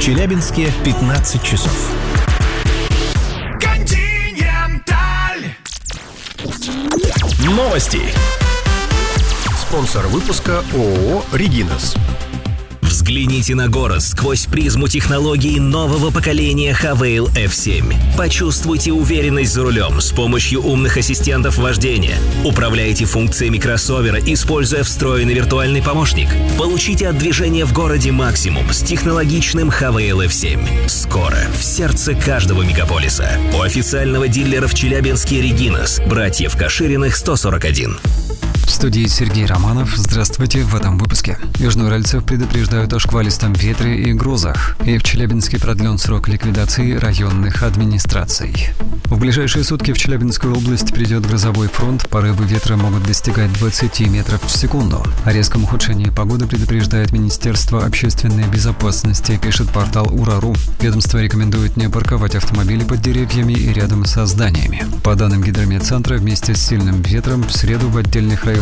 Челябинске 15 часов. Континенталь. Новости. Спонсор выпуска ООО «Регинас». Взгляните на город сквозь призму технологий нового поколения Havail F7. Почувствуйте уверенность за рулем с помощью умных ассистентов вождения. Управляйте функциями кроссовера, используя встроенный виртуальный помощник. Получите от движения в городе максимум с технологичным Havail F7. Скоро в сердце каждого мегаполиса. У официального дилера в Челябинске «Регинас», братьев Кашириных, 141. В студии Сергей Романов. Здравствуйте в этом выпуске. Южноуральцев предупреждают о шквалистом ветре и грозах. И в Челябинске продлен срок ликвидации районных администраций. В ближайшие сутки в Челябинскую область придет грозовой фронт. Порывы ветра могут достигать 20 метров в секунду. О резком ухудшении погоды предупреждает Министерство общественной безопасности, пишет портал Ура.ру. Ведомство рекомендует не парковать автомобили под деревьями и рядом со зданиями. По данным Гидрометцентра, вместе с сильным ветром в среду в отдельных районах